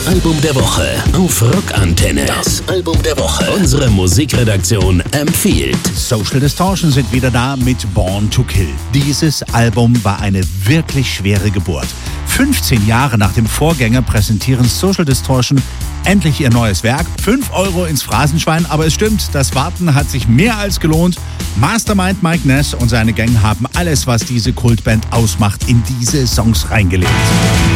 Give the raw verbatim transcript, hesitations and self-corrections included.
Album der Woche auf Rockantenne. Das Album der Woche. Unsere Musikredaktion empfiehlt. Social Distortion sind wieder da mit Born to Kill. Dieses Album war eine wirklich schwere Geburt. fünfzehn Jahre nach dem Vorgänger präsentieren Social Distortion endlich ihr neues Werk. fünf Euro ins Phrasenschwein, aber es stimmt, das Warten hat sich mehr als gelohnt. Mastermind Mike Ness und seine Gang haben alles, was diese Kultband ausmacht, in diese Songs reingelegt.